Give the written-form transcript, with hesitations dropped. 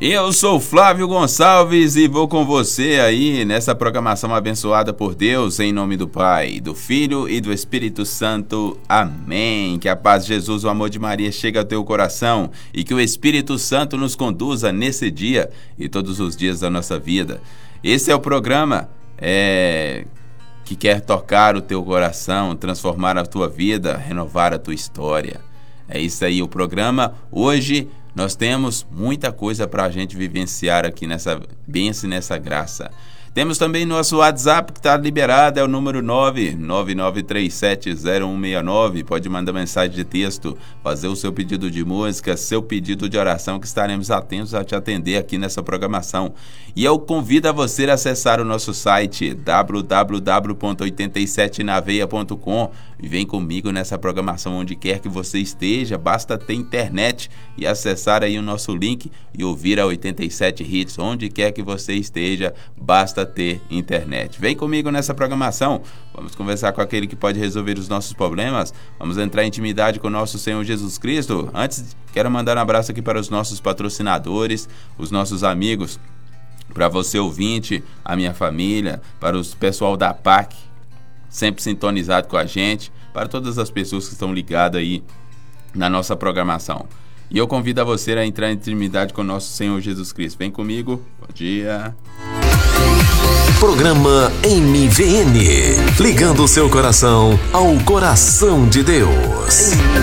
Eu sou Flávio Gonçalves e vou com você aí nessa programação abençoada por Deus, em nome do Pai, do Filho e do Espírito Santo. Amém. Que a paz de Jesus, o amor de Maria chegue ao teu coração e que o Espírito Santo nos conduza nesse dia e todos os dias da nossa vida. Esse é o programa que quer tocar o teu coração, transformar a tua vida, renovar a tua história. É isso aí o programa. Hoje nós temos muita coisa para a gente vivenciar aqui nessa bênção e nessa graça. Temos também nosso WhatsApp que está liberado, é o número 999370169. Pode mandar mensagem de texto, fazer o seu pedido de música, seu pedido de oração, que estaremos atentos a te atender aqui nessa programação. E eu convido a você a acessar o nosso site www.87naveia.com e vem comigo nessa programação onde quer que você esteja. Basta ter internet e acessar aí o nosso link e ouvir a 87 Hits onde quer que você esteja. Basta ter internet. Vem comigo nessa programação. Vamos conversar com aquele que pode resolver os nossos problemas. Vamos entrar em intimidade com o nosso Senhor Jesus Cristo. Antes, quero mandar um abraço aqui para os nossos patrocinadores, os nossos amigos, para você ouvinte, a minha família, para o pessoal da PAC, sempre sintonizado com a gente, para todas as pessoas que estão ligadas aí na nossa programação. E eu convido a você a entrar em intimidade com o nosso Senhor Jesus Cristo. Vem comigo. Bom dia. Programa MVN, ligando o seu coração ao coração de Deus.